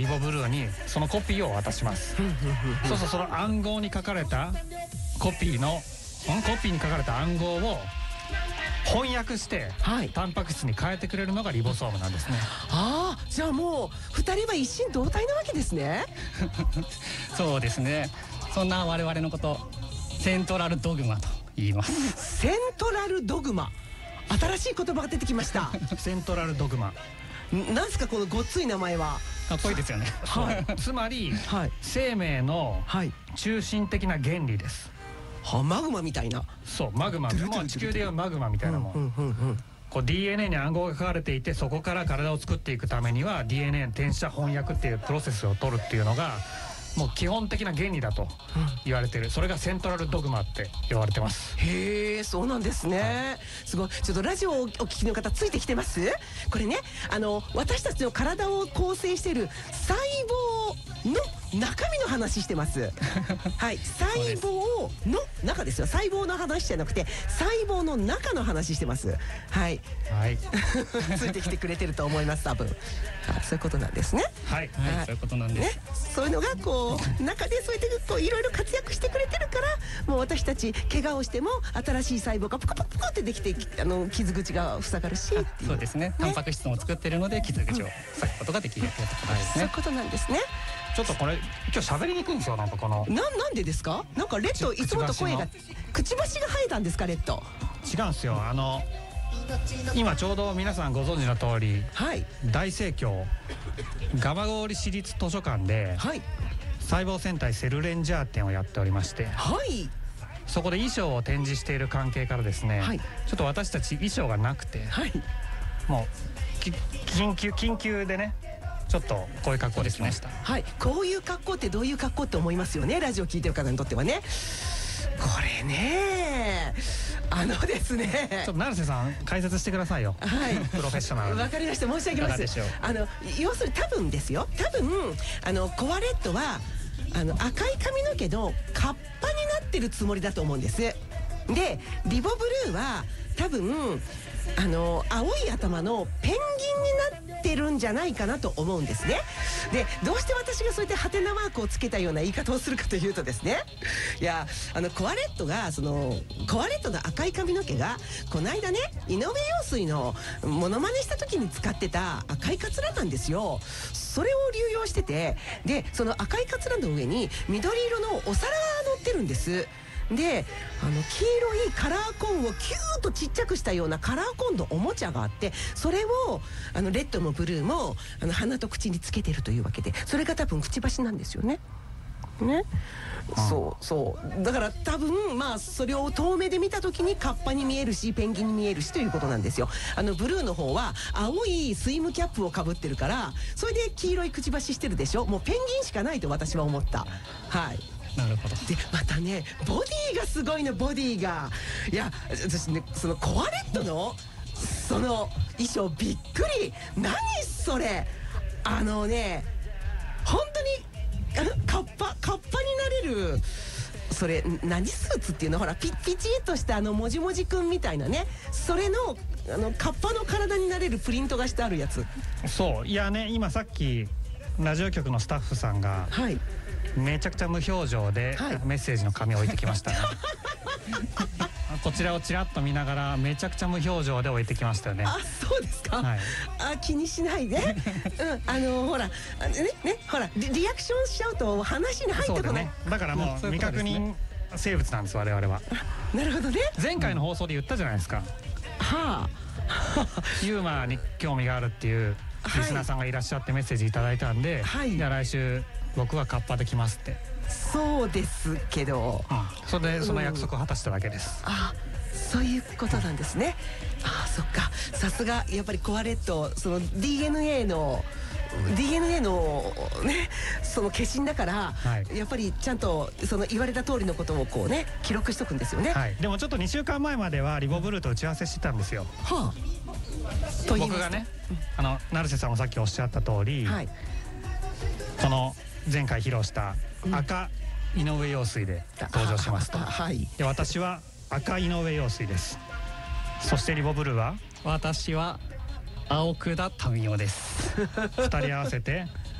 リボブルーにそのコピーを渡します。そうそう、その暗号に書かれたコピーに書かれた暗号を翻訳して、はい、タンパク質に変えてくれるのがリボソームなんですね。 ああ、じゃあもう2人は一心同体なわけですね。 そうですね。そんな我々のことセントラルドグマと言います。 セントラルドグマ、新しい言葉が出てきました。 セントラルドグマ、 なんすかこのごっつい名前は。 かっこいいですよね。 はい、つまり、はい、生命の中心的な原理です。 マグマみたいな。 そう、マグマ、もう地球でいうマグマみたいなもん。こう DNA に暗号が書かれていて、そこから体を作っていくためには DNA 転写翻訳っていうプロセスを取るっていうのがもう基本的な原理だと言われてる。それがセントラルドグマって言われてます。 へえ、そうなんですね。すごい。ちょっとラジオをお聞きの方ついてきてます？これね、私たちの体を構成している細胞の中身の話してます。はい、細胞の中ですよ。細胞の話じゃなくて細胞の中の話してます。はい、はい、ついてきてくれてると思います、多分。そういうことなんですね。 はい、はい、そういうことなんです、 ね、そういうのがこう中でそうやってこういろいろ活躍してくれてるから、もう私たち怪我をしても新しい細胞がプクプクプクってできて、傷口が塞がるし。 そうですね。タンパク質も作ってるので傷口を塞ぐことができるってことですね。 そういうことなんですね。 ちょっとこれ今日喋りにくいんですよ。なんかこのなんでですか？なんかレッドいつもと声がくちばしが生えたんですか？レッド違うんですよ。今ちょうど皆さんご存知の通り、はい、大盛況蒲郡市立図書館で、はい、細胞戦隊セルレンジャー展をやっておりまして、はい、そこで衣装を展示している関係からですね、はい、ちょっと私たち衣装がなくて、はい、もう緊急でね、ちょっとこういう格好できました。 はい、こういう格好ってどういう格好って思いますよね、ラジオ聞いてる方にとってはね。これね、ですね、 ちょっと成瀬さん解説してくださいよ。はい、プロフェッショナル。 わかりました、申し上げます。要するに多分ですよ、多分コアレットは赤い髪の毛のカッパになってるつもりだと思うんです。でリボブルーは多分青い頭のペンギンになってるんじゃないかなと思うんですね。でどうして私がそうやってハテナマークをつけたような言い方をするかというとですね、いやコアレットがコアレットの赤い髪の毛がこの間ね、井上陽水のモノマネした時に使ってた赤いカツラなんですよ。それを流用してて、でその赤いカツラの上に緑色のお皿が乗ってるんです。で黄色いカラーコーンをキューッとちっちゃくしたようなカラーコーンのおもちゃがあって、それをレッドもブルーも鼻と口につけてるというわけで、それが多分くちばしなんですよね。ね、そうだから多分まあそれを遠目で見た時にカッパに見えるしペンギンに見えるしということなんですよ。ブルーの方は青いスイムキャップをかぶってるから、それで黄色いくちばししてるでしょ。もうペンギンしかないと私は思った。はい、なるほど。でまたね、ボディがすごいの、ボディが。いや私ね、そのコアレットのその衣装びっくり。何それ、ね、本当にカッパになれる。それ何スーツっていうの、ほらピチッとしたもじもじくんみたいなね、それのカッパの体になれるプリントがしてあるやつ。そういやね、今さっきラジオ局のスタッフさんが、はい、めちゃくちゃ無表情でメッセージの紙を置いてきましたね。こちらをちらっと見ながらめちゃくちゃ無表情で置いてきましたよね。あ、そうですか。はい、気にしないで。ほらほらリアクションしちゃうと話に入ってこない。だからもう未確認生物なんです、我々は。なるほどね。前回の放送で言ったじゃないですか。はあ。ユーモアに興味があるっていうリスナーさんがいらっしゃってメッセージいただいたんで、じゃあ来週僕はカッパで来ますって。そうですけど、それでその約束を果たしただけです。あ、そういうことなんですね。あ、そっか。さすがやっぱりコアレット、その DNA のね、その化身だから、やっぱりちゃんとその言われた通りのことをこうね記録しとくんですよね。はい、でもちょっと2週間前まではリボブルーと打ち合わせしてたんですよ。はあ、と僕がね、成瀬さんもさっきおっしゃった通り、はい、この前回披露した赤井上陽水で登場しますと。で私は赤井上陽水です。そしてリボブルーは、私は青久田民生です。2人合わせて